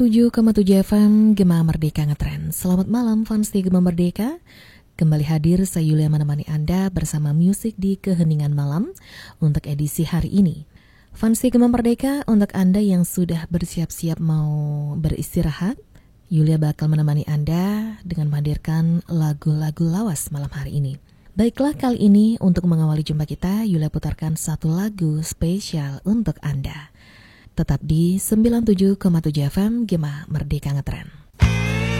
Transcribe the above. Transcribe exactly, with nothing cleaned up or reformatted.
tujuh koma tujuh F M Gema Merdeka Ngetrend. Selamat malam fans di Gema Merdeka. Kembali hadir saya Yulia menemani Anda bersama musik di keheningan malam untuk edisi hari ini. Fans di Gema Merdeka, untuk Anda yang sudah bersiap-siap mau beristirahat, Yulia bakal menemani Anda dengan menghadirkan lagu-lagu lawas malam hari ini. Baiklah, kali ini untuk mengawali jumpa kita, Yulia putarkan satu lagu spesial untuk Anda. Tetap di sembilan puluh tujuh koma tujuh F M Gema Merdeka Ngetrend.